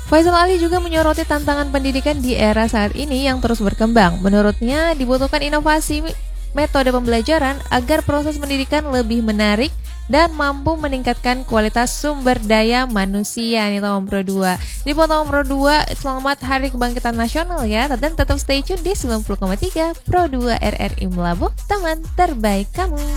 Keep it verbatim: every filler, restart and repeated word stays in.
Faisal Ali juga menyoroti tantangan pendidikan di era saat ini yang terus berkembang. Menurutnya dibutuhkan inovasi metode pembelajaran agar proses pendidikan lebih menarik dan mampu meningkatkan kualitas sumber daya manusia. Nih Tom Pro dua. Di Tom Pro dua, selamat Hari Kebangkitan Nasional ya. Dan tetap stay tune di sembilan puluh koma tiga Pro dua R R I Melabuh, teman terbaik kamu.